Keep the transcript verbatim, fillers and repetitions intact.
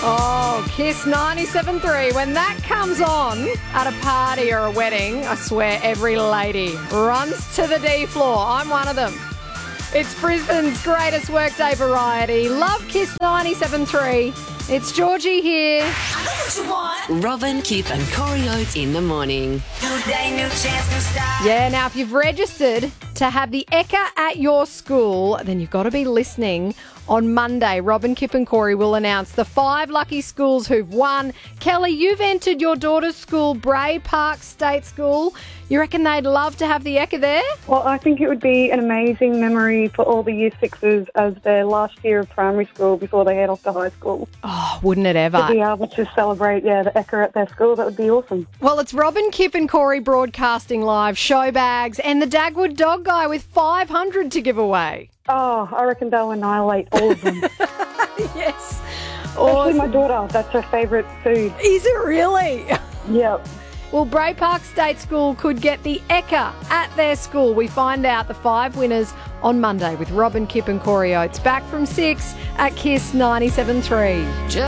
Oh, Kiss ninety-seven point three. When that comes on at a party or a wedding, I swear every lady runs to the D floor. I'm one of them. It's Brisbane's greatest workday variety. Love Kiss ninety-seven point three. It's Georgie here. Robin, Kip and Corey Oates in the morning. New day, new chance, new start. Yeah, now if you've registered to have the Ekka at your school, then you've got to be listening. On Monday, Robin, Kip and Corey will announce the five lucky schools who've won. Kelly, you've entered your daughter's school, Bray Park State School. You reckon they'd love to have the Ekka there? Well, I think it would be an amazing memory for all the year sixes as their last year of primary school before they head off to high school. Oh, wouldn't it ever? To be able to celebrate, yeah, the Ekka at their school, that would be awesome. Well, it's Robin, Kip and Corey broadcasting live, show bags, and the Dagwood Dog Guy with five hundred to give away. Oh, I reckon they'll annihilate all of them. Yes. Especially Awesome. my daughter, that's her favourite food. Is it really? Yep. Well, Bray Park State School could get the Ekka at their school. We find out the five winners on Monday with Robin, Kip and Corey Oates. Back from six at Kiss ninety-seven point three.